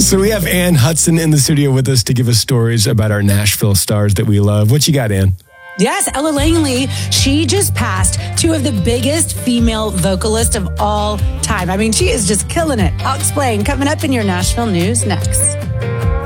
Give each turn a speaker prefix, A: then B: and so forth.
A: So we have Ann Hudson in the studio with us to give us stories about our Nashville stars that we love. What you got, Ann?
B: Yes, Ella Langley, she just passed two of the biggest female vocalists of all time. I mean, she is just killing it. I'll explain. Coming up in your Nashville news next.